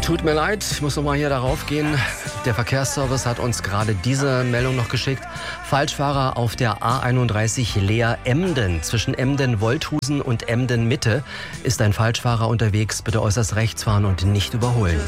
Tut mir leid, ich muss nochmal hier darauf gehen. Der Verkehrsservice hat uns gerade diese Meldung noch geschickt. Falschfahrer auf der A31 Leer-Emden. Zwischen Emden-Wolthusen und Emden-Mitte ist ein Falschfahrer unterwegs. Bitte äußerst rechts fahren und nicht überholen.